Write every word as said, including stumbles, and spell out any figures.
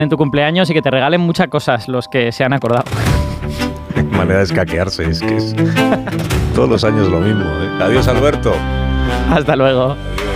en tu cumpleaños y que te regalen muchas cosas los que se han acordado. Manera de escaquearse, es que es todos los años lo mismo, ¿eh? Adiós, Alberto. Hasta luego. Adiós.